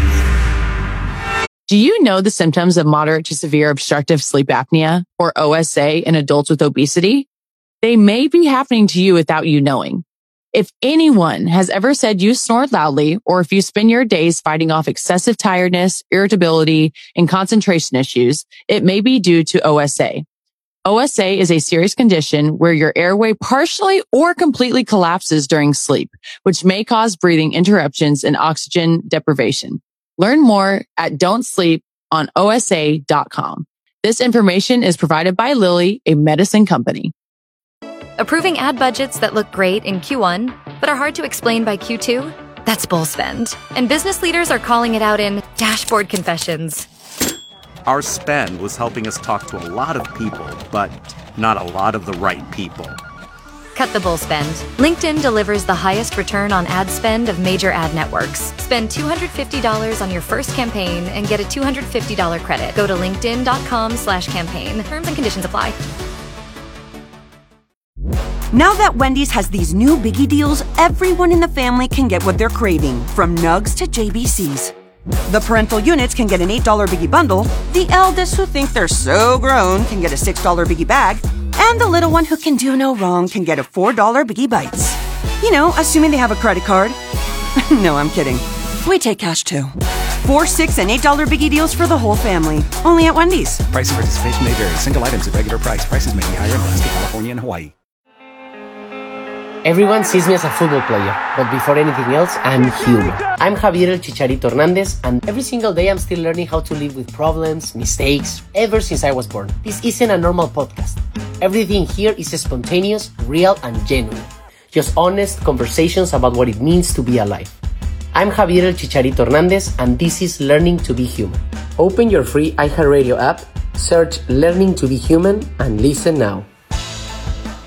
Do you know the symptoms of moderate to severe obstructive sleep apnea, or O S A, in adults with obesity? They may be happening to you without you knowing. If anyone has ever said you snore loudly, or if you spend your days fighting off excessive tiredness, irritability, and concentration issues, it may be due to O S A. O S A is a serious condition where your airway partially or completely collapses during sleep, which may cause breathing interruptions and oxygen deprivation. Learn more at don't sleep on O S A dot com. This information is provided by Lilly, a medicine company. Approving ad budgets that look great in Q one, but are hard to explain by Q two? That's bull spend. And business leaders are calling it out in dashboard confessions. Our spend was helping us talk to a lot of people, but not a lot of the right people. Cut the bull spend. LinkedIn delivers the highest return on ad spend of major ad networks. Spend two hundred fifty dollars on your first campaign and get a two hundred fifty dollars credit. Go to linkedin.com slash campaign. Terms and conditions apply. Now that Wendy's has these new biggie deals, everyone in the family can get what they're craving, from nugs to J B Cs. The parental units can get an eight dollar biggie bundle, the eldest who think they're so grown can get a six dollar biggie bag, and the little one who can do no wrong can get a four dollar biggie bites. You know, assuming they have a credit card. No, I'm kidding. We take cash too. Four, six, and eight dollar biggie deals for the whole family. Only at Wendy's. Price and participation may vary. Single items at regular price. Prices may be higher in Alaska, California, and Hawaii. Everyone sees me as a football player, but before anything else, I'm human. I'm Javier El Chicharito Hernandez, and every single day I'm still learning how to live with problems, mistakes, ever since I was born. This isn't a normal podcast. Everything here is spontaneous, real, and genuine. Just honest conversations about what it means to be alive. I'm Javier El Chicharito Hernandez, and this is Learning to be Human. Open your free iHeartRadio app, search Learning to be Human, and listen now.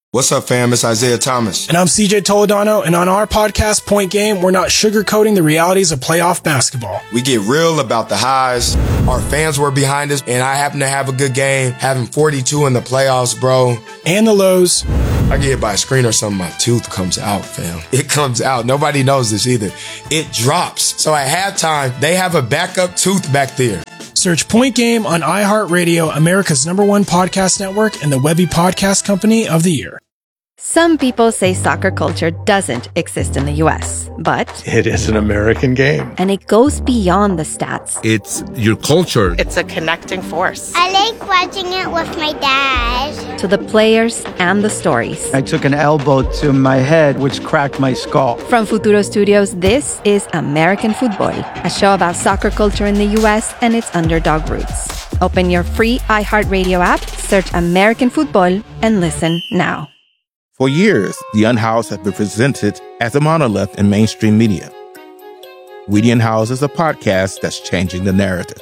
What's up, fam? It's Isaiah Thomas. And I'm C J Toledano, and on our podcast, Point Game, we're not sugarcoating the realities of playoff basketball. We get real about the highs. Our fans were behind us, and I happen to have a good game, having forty-two in the playoffs, bro. And the lows. I get hit by a screen or something, my tooth comes out, fam. It comes out. Nobody knows this either. It drops. So at halftime, they have a backup tooth back there. Search Point Game on iHeartRadio, America's number one podcast network, and the Webby Podcast Company of the Year. Some people say soccer culture doesn't exist in the U S, but it is an American game. And it goes beyond the stats. It's your culture. It's a connecting force. I like watching it with my dad. To the players and the stories. I took an elbow to my head, which cracked my skull. From Futuro Studios, this is American Football, a show about soccer culture in the U S and its underdog roots. Open your free iHeartRadio app, search American Football, and listen now. For years, the Unhoused have been presented as a monolith in mainstream media. We the Unhoused is a podcast that's changing the narrative.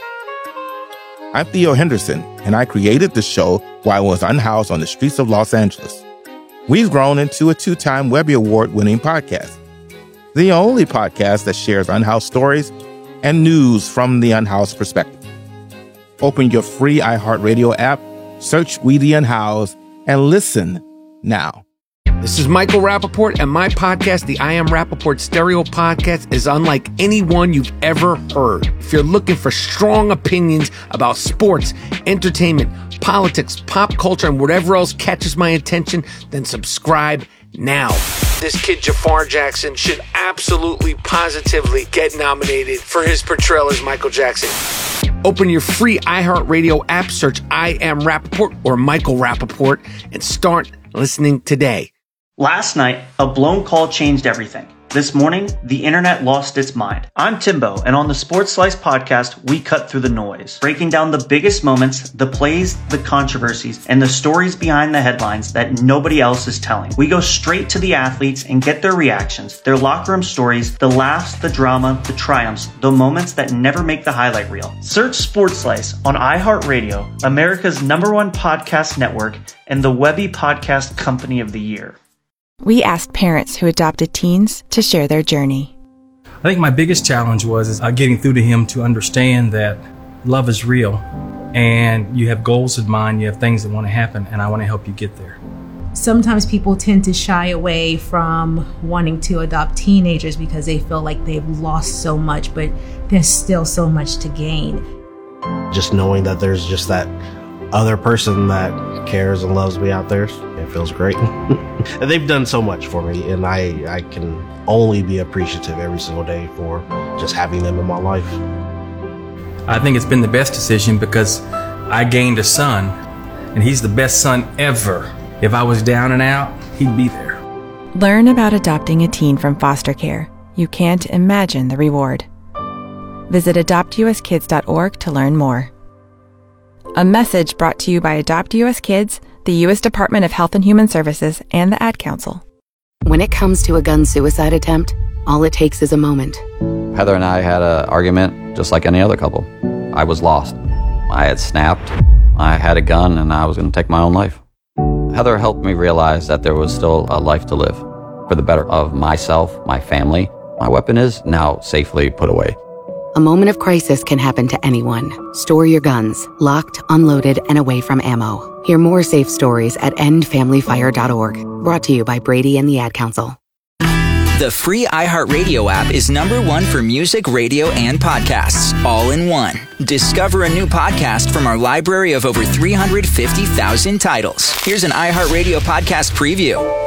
I'm Theo Henderson, and I created the show while I was unhoused on the streets of Los Angeles. We've grown into a two-time Webby Award-winning podcast, the only podcast that shares unhoused stories and news from the unhoused perspective. Open your free iHeartRadio app, search We the Unhoused, and listen now. This is Michael Rappaport, and my podcast, the I Am Rappaport Stereo Podcast, is unlike any one you've ever heard. If you're looking for strong opinions about sports, entertainment, politics, pop culture, and whatever else catches my attention, then subscribe now. This kid, Jafar Jackson, should absolutely, positively get nominated for his portrayal as Michael Jackson. Open your free iHeartRadio app, search I Am Rappaport or Michael Rappaport, and start listening today. Last night, a blown call changed everything. This morning, the internet lost its mind. I'm Timbo, and on the Sports Slice podcast, we cut through the noise, breaking down the biggest moments, the plays, the controversies, and the stories behind the headlines that nobody else is telling. We go straight to the athletes and get their reactions, their locker room stories, the laughs, the drama, the triumphs, the moments that never make the highlight reel. Search Sports Slice on iHeartRadio, America's number one podcast network, and the Webby Podcast Company of the Year. We asked parents who adopted teens to share their journey. I think my biggest challenge was is, uh, getting through to him to understand that love is real and you have goals in mind, you have things that want to happen, and I want to help you get there. Sometimes people tend to shy away from wanting to adopt teenagers because they feel like they've lost so much, but there's still so much to gain. Just knowing that there's just that other person that cares and loves me out there, it feels great. And they've done so much for me, and I, I can only be appreciative every single day for just having them in my life. I think it's been the best decision because I gained a son, and he's the best son ever. If I was down and out, he'd be there. Learn about adopting a teen from foster care. You can't imagine the reward. Visit adopt u s kids dot org to learn more. A message brought to you by Adopt U S Kids, the U S Department of Health and Human Services, and the Ad Council. When it comes to a gun suicide attempt, all it takes is a moment. Heather and I had an argument just like any other couple. I was lost. I had snapped. I had a gun, and I was going to take my own life. Heather helped me realize that there was still a life to live for the better of myself, my family. My weapon is now safely put away. A moment of crisis can happen to anyone. Store your guns, locked, unloaded, and away from ammo. Hear more safe stories at end family fire dot org. Brought to you by Brady and the Ad Council. The free iHeartRadio app is number one for music, radio, and podcasts, all in one. Discover a new podcast from our library of over three hundred fifty thousand titles. Here's an iHeartRadio podcast preview.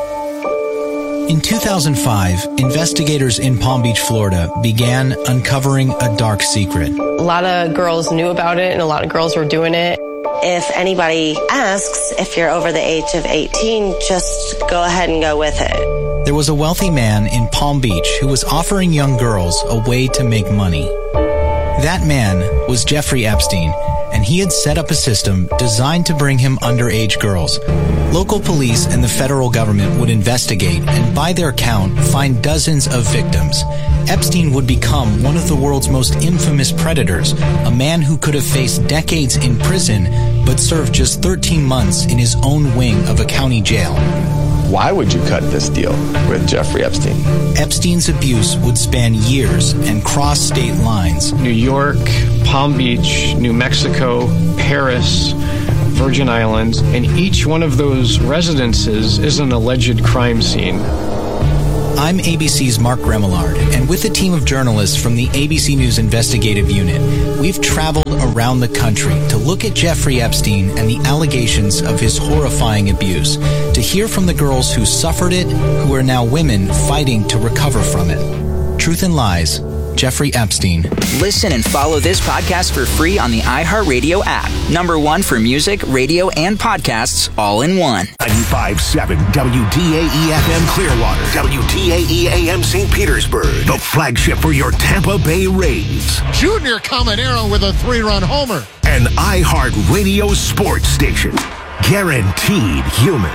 In two thousand five, investigators in Palm Beach, Florida began uncovering a dark secret. A lot of girls knew about it and a lot of girls were doing it. If anybody asks if you're over the age of eighteen, just go ahead and go with it. There was a wealthy man in Palm Beach who was offering young girls a way to make money. That man was Jeffrey Epstein, and he had set up a system designed to bring him underage girls. Local police and the federal government would investigate and, by their count, find dozens of victims. Epstein would become one of the world's most infamous predators, a man who could have faced decades in prison but served just thirteen months in his own wing of a county jail. Why would you cut this deal with Jeffrey Epstein? Epstein's abuse would span years and cross state lines. New York, Palm Beach, New Mexico, Paris, Virgin Islands, and each one of those residences is an alleged crime scene. I'm A B C's Mark Remillard, and with a team of journalists from the A B C News Investigative Unit, we've traveled around the country to look at Jeffrey Epstein and the allegations of his horrifying abuse, to hear from the girls who suffered it, who are now women fighting to recover from it. Truth and Lies, Jeffrey Epstein. Listen and follow this podcast for free on the iHeartRadio app. Number one for music, radio, and podcasts all in one. ninety-five point seven W D A E F M Clearwater, W D A E A M Saint Petersburg, the flagship for your Tampa Bay Rays. Junior Caminero with a three-run homer. An iHeartRadio sports station. Guaranteed human.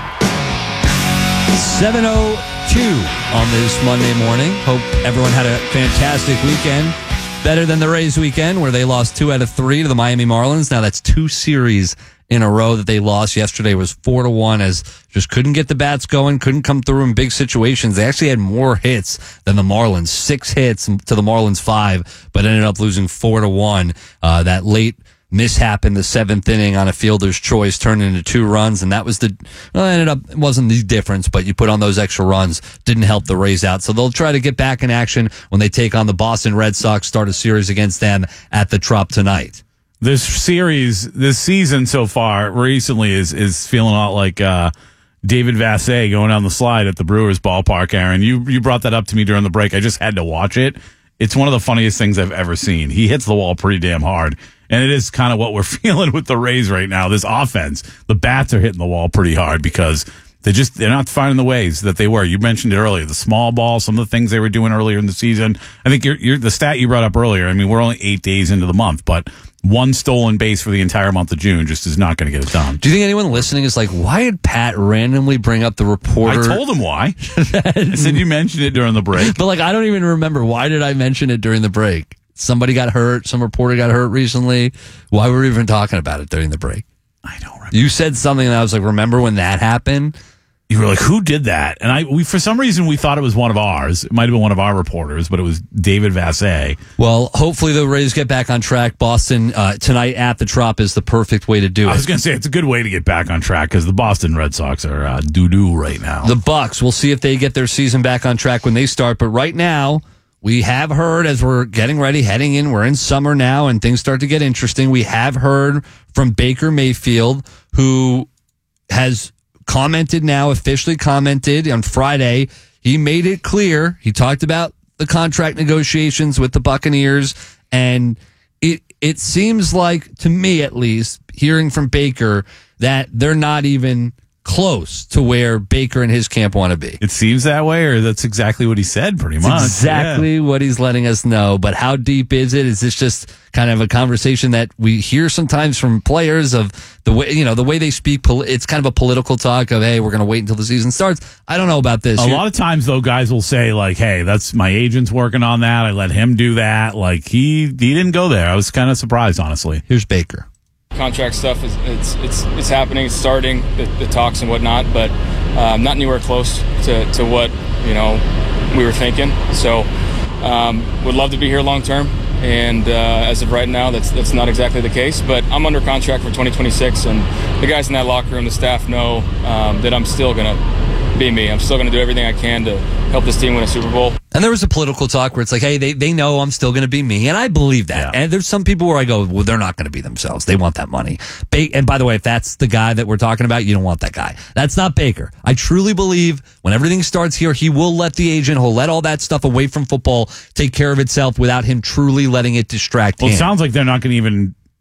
seven oh two on this Monday morning. Hope everyone had a fantastic weekend. Better than the Rays weekend, where they lost two out of three to the Miami Marlins. Now that's two series in a row that they lost. Yesterday was four to one, as just couldn't get the bats going, couldn't come through in big situations. They actually had more hits than the Marlins, six hits to the Marlins five, but ended up losing four to one. Uh, that late mishap in the seventh inning on a fielder's choice turned into two runs, and that was the well, it ended up it wasn't the difference, but you put on those extra runs, didn't help the Rays out. So they'll try to get back in action when they take on the Boston Red Sox, start a series against them at the Trop tonight. This series, this season so far, recently is is feeling a lot like uh, David Vassegh going down the slide at the Brewers ballpark. Aaron, you you brought that up to me during the break. I just had to watch it. It's one of the funniest things I've ever seen. He hits the wall pretty damn hard. And it is kind of what we're feeling with the Rays right now. This offense, the bats are hitting the wall pretty hard because they just, they're not finding the ways that they were. You mentioned it earlier, the small ball, some of the things they were doing earlier in the season. I think you're, you're the stat you brought up earlier. I mean, we're only eight days into the month, but one stolen base for the entire month of June just is not going to get it done. Do you think anyone listening is like, why did Pat randomly bring up the reporter? I told him why. I said you mentioned it during the break. But like, I don't even remember. Why did I mention it during the break? Somebody got hurt. Some reporter got hurt recently. Why were we even talking about it during the break? I don't remember. You said something and I was like, remember when that happened? You were like, who did that? And I, we, for some reason, we thought it was one of ours. It might have been one of our reporters, but it was David Vassegh. Well, hopefully the Rays get back on track. Boston uh, tonight at the Trop is the perfect way to do it. I was going to say, it's a good way to get back on track because the Boston Red Sox are uh, doo-doo right now. The Bucks, we'll see if they get their season back on track when they start. But right now, we have heard, as we're getting ready, heading in, we're in summer now, and things start to get interesting. We have heard from Baker Mayfield, who has commented now, officially commented on Friday. He made it clear. He talked about the contract negotiations with the Buccaneers, and it it seems like, to me at least, hearing from Baker, that they're not even close to where Baker and his camp want to be. It seems that way, or that's exactly what he said, pretty It's much. exactly yeah. what he's letting us know. But how deep is it? Is this just kind of a conversation that we hear sometimes from players of the way, you know, the way they speak? It's kind of a political talk of, hey, we're going to wait until the season starts. I don't know about this. A You're- lot of times, though, guys will say, like, hey, that's my agent's working on that. I let him do that. Like, he, he didn't go there. I was kind of surprised, honestly. Here's Baker. Contract stuff is it's it's it's happening, it's starting, the, the talks and whatnot, but um, not anywhere close to, to what you know we were thinking. So um, would love to be here long term, and uh, as of right now, that's that's not exactly the case. But I'm under contract for twenty twenty-six, and the guys in that locker room, the staff know um, that I'm still gonna be me. I'm still gonna do everything I can to help this team win a Super Bowl. And there was a political talk where it's like, hey, they, they know I'm still going to be me. And I believe that. Yeah. And there's some people where I go, well, they're not going to be themselves. They want that money. Ba- and by the way, if that's the guy that we're talking about, you don't want that guy. That's not Baker. I truly believe when everything starts here, he will let the agent, he'll let all that stuff away from football take care of itself without him truly letting it distract well, him. It sounds like they're not going to even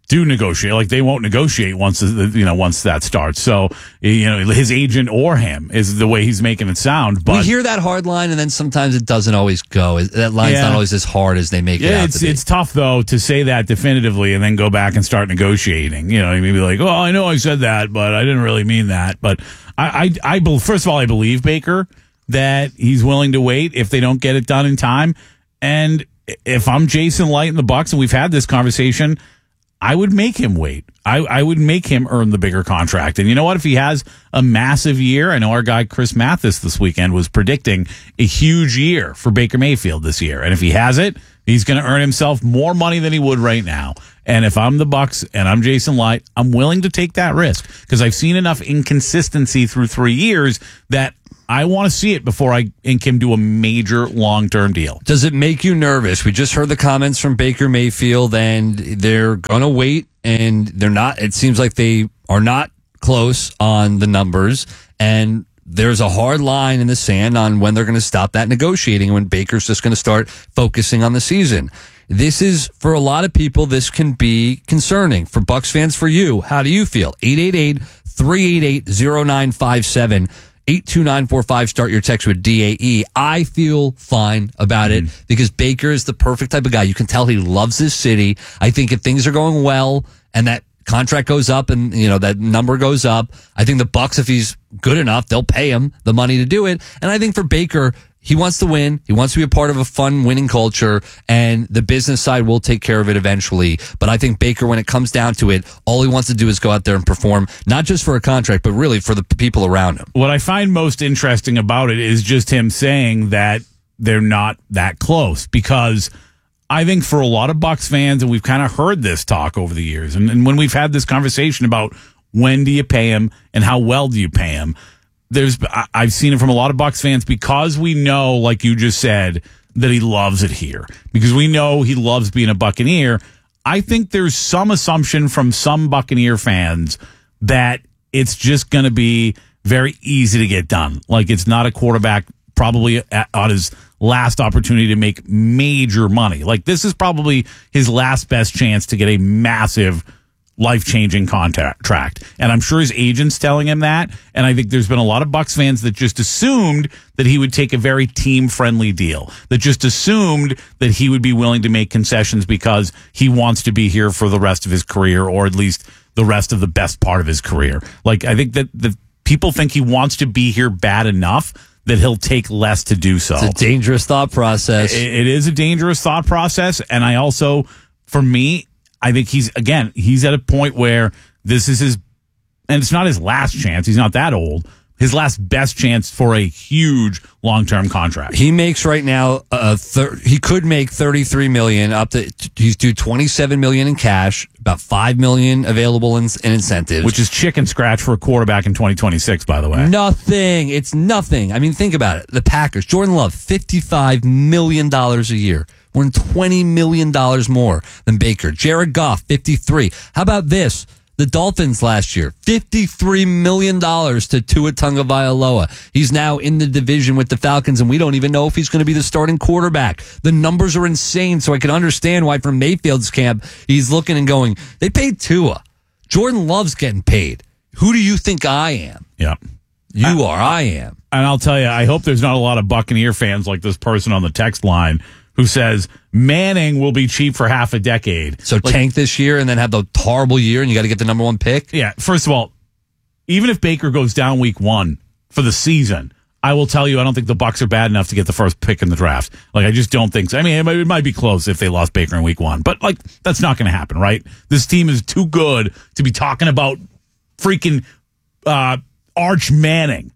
do negotiate. Like they won't negotiate once the, you know once that starts. So you know his agent or him is the way he's making it sound. But we hear that hard line, and then sometimes it doesn't always go. That line's Yeah. not always as hard as they make it yeah, out it's to be. it's tough though to say that definitively and then go back and start negotiating. You know, you may be like, oh, I know I said that, but I didn't really mean that. But I, I, I be- first of all, I believe Baker that he's willing to wait if they don't get it done in time. And if I'm Jason Light in the Bucks, and we've had this conversation, I would make him wait. I, I would make him earn the bigger contract. And you know what? If he has a massive year, I know our guy Chris Mathis this weekend was predicting a huge year for Baker Mayfield this year. And if he has it, he's going to earn himself more money than he would right now. And if I'm the Bucks and I'm Jason Light, I'm willing to take that risk because I've seen enough inconsistency through three years that I want to see it before I ink him to a major long-term deal. Does it make you nervous? We just heard the comments from Baker Mayfield, and they're going to wait, and they're not. It seems like they are not close on the numbers, and there's a hard line in the sand on when they're going to stop that negotiating, when Baker's just going to start focusing on the season. This is, for a lot of people, this can be concerning. For Bucks fans, for you, how do you feel? eight eight eight, three eight eight, zero nine five seven. eight two nine four five, start your text with D A E. I feel fine about it because Baker is the perfect type of guy. You can tell he loves his city. I think if things are going well and that contract goes up and, you know, that number goes up, I think the Bucks, if he's good enough, they'll pay him the money to do it. And I think for Baker, he wants to win. He wants to be a part of a fun winning culture, and the business side will take care of it eventually. But I think Baker, when it comes down to it, all he wants to do is go out there and perform, not just for a contract, but really for the people around him. What I find most interesting about it is just him saying that they're not that close, because I think for a lot of Bucks fans, and we've kind of heard this talk over the years, and, and when we've had this conversation about when do you pay him and how well do you pay him, There's, I've seen it from a lot of Bucks fans because we know, like you just said, that he loves it here. Because we know he loves being a Buccaneer. I think there's some assumption from some Buccaneer fans that it's just going to be very easy to get done. Like it's not a quarterback probably at, on his last opportunity to make major money. Like this is probably his last best chance to get a massive life-changing contract. And I'm sure his agent's telling him that. And I think there's been a lot of Bucks fans that just assumed that he would take a very team-friendly deal, that just assumed that he would be willing to make concessions because he wants to be here for the rest of his career, or at least the rest of the best part of his career. Like, I think that the people think he wants to be here bad enough that he'll take less to do so. It's a dangerous thought process. It, it is a dangerous thought process. And I also, for me, I think he's, again, he's at a point where this is his, and it's not his last chance. He's not that old. His last best chance for a huge long-term contract. He makes right now, uh, thir- he could make thirty-three million dollars up to, he's due twenty-seven million dollars in cash, about five million dollars available in, in incentives. Which is chicken scratch for a quarterback in twenty twenty-six, by the way. Nothing. It's nothing. I mean, think about it. The Packers, Jordan Love, fifty-five million dollars a year. More than twenty million dollars more than Baker. Jared Goff, fifty-three. How about this? The Dolphins last year, fifty-three million dollars to Tua Tagovailoa. He's now in the division with the Falcons, and we don't even know if he's going to be the starting quarterback. The numbers are insane, so I can understand why from Mayfield's camp, he's looking and going, they paid Tua. Jordan Love's getting paid. Who do you think I am? Yeah. You I, are. I am. And I'll tell you, I hope there's not a lot of Buccaneer fans like this person on the text line who says Manning will be cheap for half a decade. So like, tank this year and then have the horrible year and you got to get the number one pick? Yeah. First of all, even if Baker goes down week one for the season, I will tell you, I don't think the Bucs are bad enough to get the first pick in the draft. Like, I just don't think so. I mean, it might, it might be close if they lost Baker in week one, but like, that's not going to happen, right? This team is too good to be talking about freaking, uh, Arch Manning.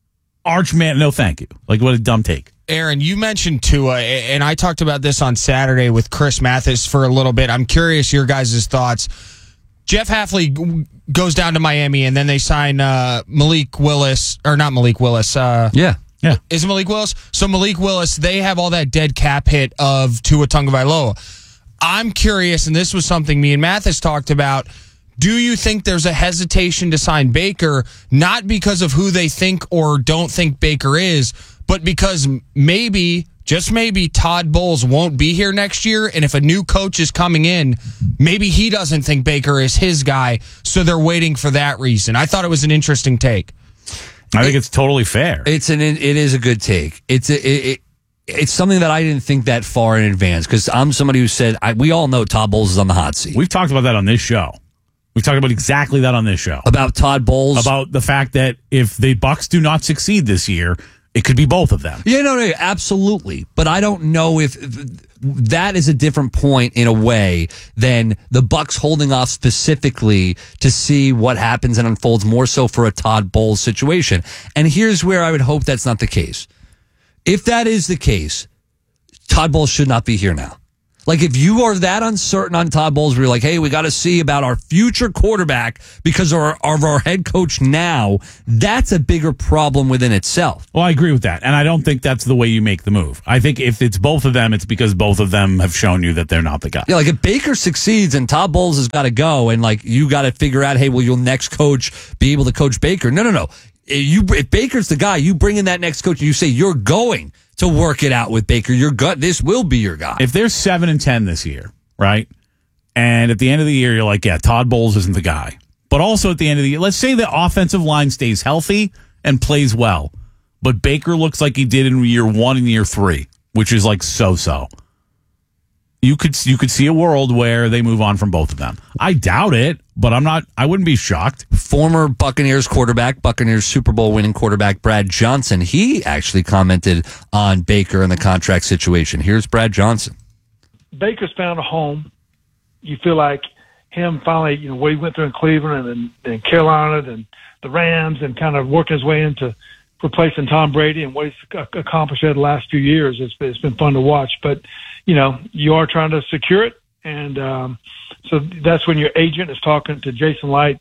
Arch Manning. No, thank you. Like, what a dumb take. Aaron, you mentioned Tua, and I talked about this on Saturday with Chris Mathis for a little bit. I'm curious your guys' thoughts. Jeff Hafley goes down to Miami, and then they sign uh, Malik Willis, or not Malik Willis. Uh, yeah. Yeah. Is it Malik Willis? So Malik Willis, they have all that dead cap hit of Tua Tagovailoa. I'm curious, and this was something me and Mathis talked about. Do you think there's a hesitation to sign Baker, not because of who they think or don't think Baker is, but because maybe just maybe Todd Bowles won't be here next year, and if a new coach is coming in, maybe he doesn't think Baker is his guy, so they're waiting for that reason. I thought it was an interesting take. I think it, it's totally fair. It's an it is a good take. It's a, it, it it's something that I didn't think that far in advance because I'm somebody who said I, we all know Todd Bowles is on the hot seat. We've talked about that on this show. We've talked about exactly that on this show. About Todd Bowles, about the fact that if the Bucs do not succeed this year, it could be both of them. Yeah, no, no, absolutely. But I don't know if that is a different point in a way than the Bucs holding off specifically to see what happens and unfolds more so for a Todd Bowles situation. And here's where I would hope that's not the case. If that is the case, Todd Bowles should not be here now. Like, if you are that uncertain on Todd Bowles, where you're like, hey, we got to see about our future quarterback because of our, of our head coach now, that's a bigger problem within itself. Well, I agree with that. And I don't think that's the way you make the move. I think if it's both of them, it's because both of them have shown you that they're not the guy. Yeah, like if Baker succeeds and Todd Bowles has got to go and, like, you got to figure out, hey, will your next coach be able to coach Baker? No, no, no. If, you, if Baker's the guy, you bring in that next coach and you say you're going to work it out with Baker. Your gut, this will be your guy. If they're seven and ten this year, right? And at the end of the year, you're like, yeah, Todd Bowles isn't the guy. But also at the end of the year, let's say the offensive line stays healthy and plays well, but Baker looks like he did in year one and year three, which is like so-so. You could you could see a world where they move on from both of them. I doubt it, but I'm not. I wouldn't be shocked. Former Buccaneers quarterback, Buccaneers Super Bowl winning quarterback Brad Johnson, he actually commented on Baker and the contract situation. Here's Brad Johnson. Baker's found a home. You feel like him finally, you know, what he went through in Cleveland and, and Carolina and the Rams and kind of working his way into replacing Tom Brady and what he's accomplished over the last few years. It's, it's been fun to watch, but you know, you are trying to secure it. And, um, so that's when your agent is talking to Jason Light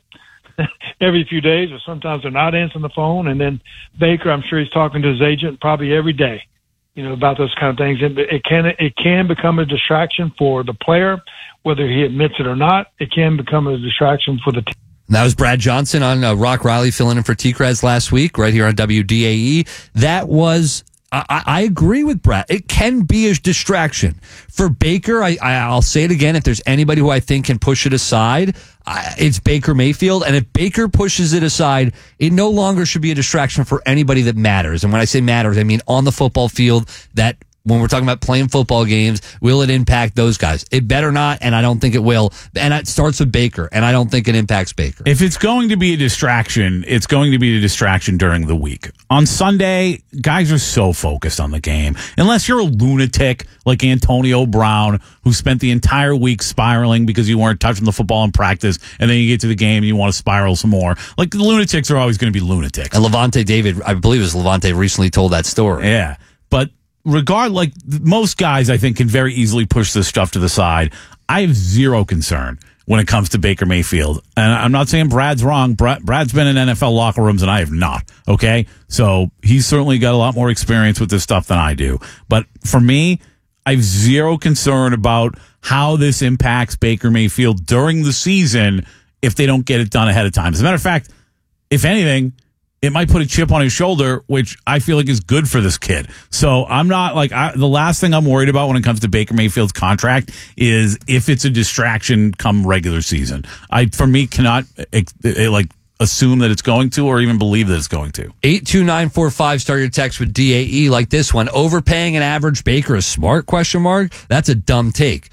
every few days, or sometimes they're not answering the phone. And then Baker, I'm sure he's talking to his agent probably every day, you know, about those kind of things. And it can, it can become a distraction for the player, whether he admits it or not. It can become a distraction for the team. That was Brad Johnson on uh, Rock Riley filling in for T-Kraz last week, right here on W D A E. That was, I, I agree with Brad. It can be a distraction. For Baker, I, I, I'll say it again, if there's anybody who I think can push it aside, I, it's Baker Mayfield. And if Baker pushes it aside, it no longer should be a distraction for anybody that matters. And when I say matters, I mean on the football field, that when we're talking about playing football games, will it impact those guys? It better not, and I don't think it will. And it starts with Baker, and I don't think it impacts Baker. If it's going to be a distraction, it's going to be a distraction during the week. On Sunday, guys are so focused on the game. Unless you're a lunatic like Antonio Brown, who spent the entire week spiraling because you weren't touching the football in practice, and then you get to the game and you want to spiral some more. Like, the lunatics are always going to be lunatics. And Levante David, I believe it was Levante, recently told that story. Yeah, but regard, like most guys, I think, can very easily push this stuff to the side. I have zero concern when it comes to Baker Mayfield. And I'm not saying Brad's wrong. Brad, Brad's been in N F L locker rooms and I have not. Okay. So he's certainly got a lot more experience with this stuff than I do. But for me, I have zero concern about how this impacts Baker Mayfield during the season if they don't get it done ahead of time. As a matter of fact, if anything, it might put a chip on his shoulder, which I feel like is good for this kid. So I'm not like, I, the last thing I'm worried about when it comes to Baker Mayfield's contract is if it's a distraction come regular season. I, for me, cannot it, it, like assume that it's going to or even believe that it's going to. eight two nine four five, start your text with D A E like this one. Overpaying an average Baker is smart, question mark? That's a dumb take.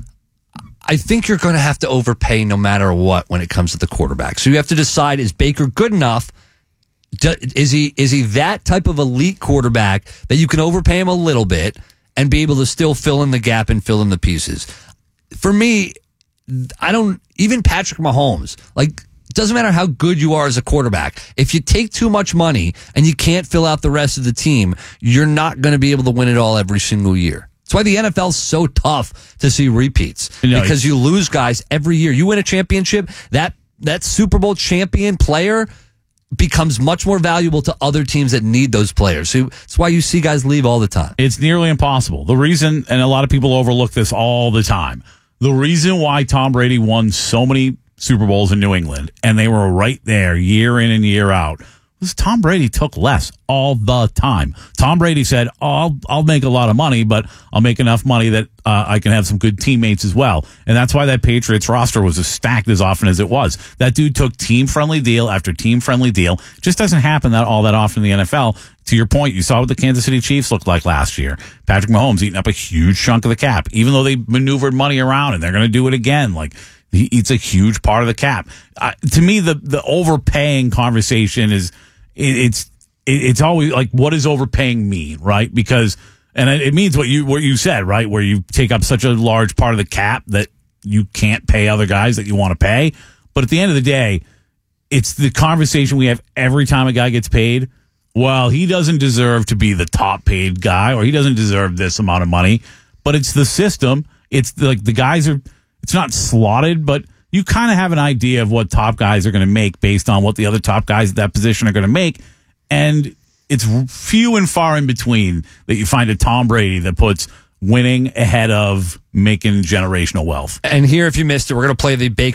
I think you're going to have to overpay no matter what when it comes to the quarterback. So you have to decide, is Baker good enough? Is he is he that type of elite quarterback that you can overpay him a little bit and be able to still fill in the gap and fill in the pieces? For me, I don't, even Patrick Mahomes, like, doesn't matter how good you are as a quarterback. If you take too much money and you can't fill out the rest of the team, you're not going to be able to win it all every single year. That's why the N F L is so tough to see repeats, no, because you lose guys every year. You win a championship, that that Super Bowl champion player becomes much more valuable to other teams that need those players. So that's why you see guys leave all the time. It's nearly impossible. The reason, and a lot of people overlook this all the time, the reason why Tom Brady won so many Super Bowls in New England, and they were right there year in and year out, was Tom Brady took less all the time. Tom Brady said, oh, I'll, I'll make a lot of money, but I'll make enough money that uh, I can have some good teammates as well. And that's why that Patriots roster was as stacked as often as it was. That dude took team-friendly deal after team-friendly deal. It just doesn't happen that all that often in the N F L. To your point, you saw what the Kansas City Chiefs looked like last year. Patrick Mahomes eating up a huge chunk of the cap, even though they maneuvered money around, and they're going to do it again. Like, he eats a huge part of the cap. Uh, to me, the, the overpaying conversation is, it, it's, it, it's always like, what does overpaying mean, right? Because, and it, it means what you, what you said, right? Where you take up such a large part of the cap that you can't pay other guys that you want to pay. But at the end of the day, it's the conversation we have every time a guy gets paid. Well, he doesn't deserve to be the top paid guy, or he doesn't deserve this amount of money, but it's the system. It's the, like the guys are, it's not slotted, but you kind of have an idea of what top guys are going to make based on what the other top guys at that position are going to make. And it's few and far in between that you find a Tom Brady that puts winning ahead of making generational wealth. And here, if you missed it, we're going to play the Baker